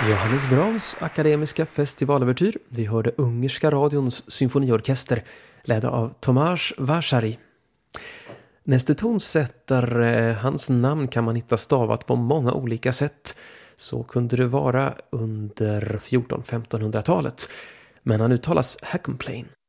Johannes Brahms akademiska festivalövertyr. Vi hörde ungerska radions symfoniorkester ledda av Tomáš Vásáry. Nästa tonsättare, hans namn kan man hitta stavat på många olika sätt. Så kunde det vara under 1400-1500-talet. Men han uttalas Hackemplain.